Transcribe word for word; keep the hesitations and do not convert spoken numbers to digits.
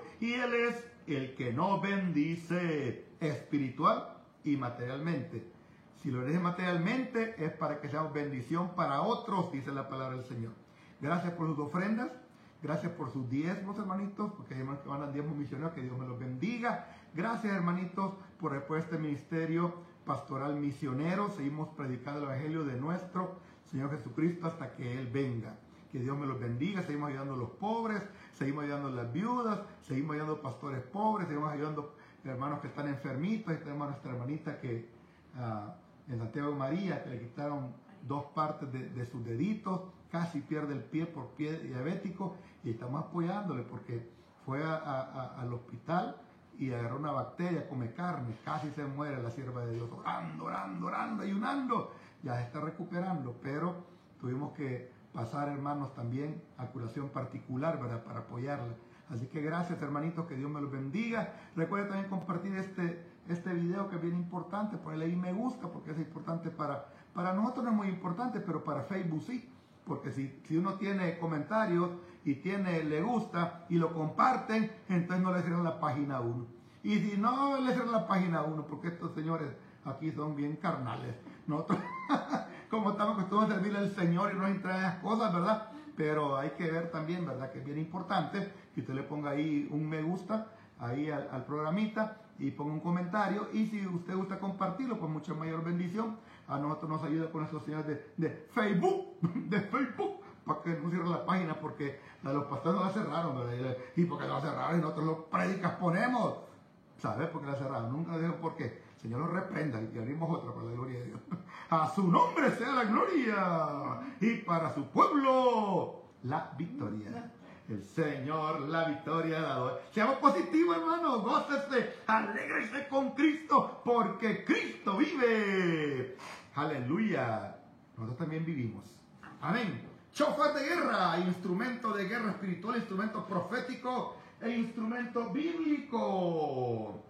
Señor. Y Él es el que nos bendice espiritual y materialmente. Si lo bendice materialmente es para que seamos bendición para otros, dice la palabra del Señor. Gracias por sus ofrendas. Gracias por sus diezmos, hermanitos, porque hay hermanos que van a diezmos misioneros, que Dios me los bendiga. Gracias, hermanitos, por apoyar este ministerio pastoral misionero. Seguimos predicando el evangelio de nuestro Señor Jesucristo hasta que Él venga. Que Dios me los bendiga. Seguimos ayudando a los pobres, seguimos ayudando a las viudas, seguimos ayudando a pastores pobres, seguimos ayudando a hermanos que están enfermitos. Ahí tenemos a nuestra hermanita que uh, en Santiago de María, que le quitaron dos partes de, de sus deditos, casi pierde el pie por pie diabético, y estamos apoyándole porque fue a, a, al hospital y agarró una bacteria, come carne, casi se muere la sierva de Dios, orando, orando, orando, ayunando, ya se está recuperando, pero tuvimos que pasar, hermanos, también a curación particular, ¿verdad?, para apoyarla. Así que gracias, hermanitos, que Dios me los bendiga. Recuerden también compartir este, este video, que es bien importante, ponerle ahí me gusta, porque es importante para, para nosotros, no es muy importante, pero para Facebook sí. Porque si, si uno tiene comentarios y tiene le gusta y lo comparten, entonces no le cierran la página uno. Y si no le cierran la página uno, porque estos señores aquí son bien carnales. Nosotros, como estamos acostumbrados a servirle al Señor y no entrar en esas cosas, ¿verdad? Pero hay que ver también, ¿verdad?, que es bien importante que usted le ponga ahí un me gusta ahí al, al programita y ponga un comentario. Y si usted gusta compartirlo, pues mucha mayor bendición. A nosotros nos ayuda con nuestros señores de, de Facebook, de Facebook, para que no cierren la página, porque a los pastores no la cerraron, ¿verdad? Y porque la cerraron y nosotros los predicas ponemos. ¿Sabes por qué la cerraron? Nunca les digo por qué. El Señor los reprenda y abrimos otra para la gloria de Dios. A su nombre sea la gloria y para su pueblo la victoria. El Señor la victoria ha dado. Seamos positivos, hermanos. Gócese, alégrese con Cristo, porque Cristo vive. Aleluya. Nosotros también vivimos. Amén. Shofar de guerra, instrumento de guerra espiritual, instrumento profético e instrumento bíblico.